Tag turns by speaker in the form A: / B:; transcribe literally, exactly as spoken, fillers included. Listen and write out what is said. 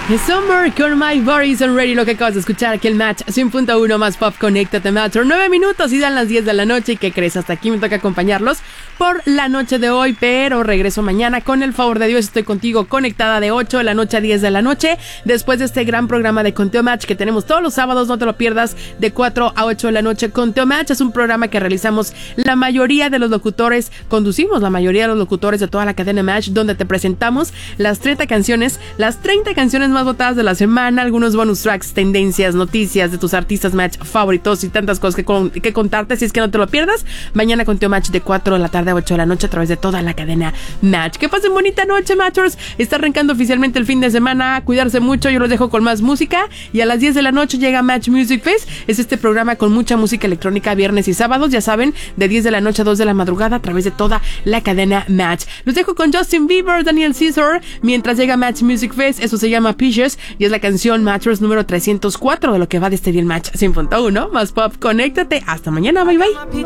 A: Summer con My Boris on Radio, lo que acabas de escuchar aquí el Match cien punto uno más Pop, conéctate Match. nueve minutos y dan las diez de la noche. ¿Y qué crees? Hasta aquí me toca acompañarlos por la noche de hoy, pero regreso mañana con el favor de Dios. Estoy contigo conectada de ocho de la noche a diez de la noche, después de este gran programa de Conteo Match que tenemos todos los sábados. No te lo pierdas, de cuatro a ocho de la noche. Conteo Match es un programa que realizamos la mayoría de los locutores, conducimos la mayoría de los locutores de toda la cadena Match, donde te presentamos las treinta canciones, las treinta canciones más votadas de la semana, algunos bonus tracks, tendencias, noticias de tus artistas Match favoritos y tantas cosas que, con, que contarte. Si es que no te lo pierdas, mañana Conteo Match de cuatro de la tarde a ocho de la noche a través de toda la cadena Match. Que pasen bonita noche, Matchers. Está arrancando oficialmente el fin de semana. Cuidarse mucho. Yo los dejo con más música. Y a las diez de la noche llega Match Music Fest. Es este programa con mucha música electrónica viernes y sábados. Ya saben, de diez de la noche a dos de la madrugada a través de toda la cadena Match. Los dejo con Justin Bieber, Daniel Caesar, mientras llega Match Music Fest. Eso se llama Peaches y es la canción Matchers número trescientos cuatro de lo que va de este día el Match cien punto uno más Pop. Conéctate. Hasta mañana. Bye bye.